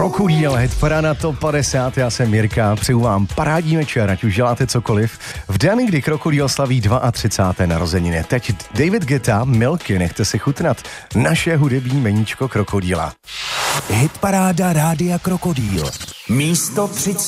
Krokodýl, hitparáda Top 50, já jsem Mirka, přeju vám parádní večer, ať už děláte cokoliv. V den, kdy Krokodýl slaví 32. narozeniny. Teď David Guetta, Milky, nechte si chutnat naše hudební meníčko Krokodýla. Hitparáda Rádia Krokodýl. Místo 30.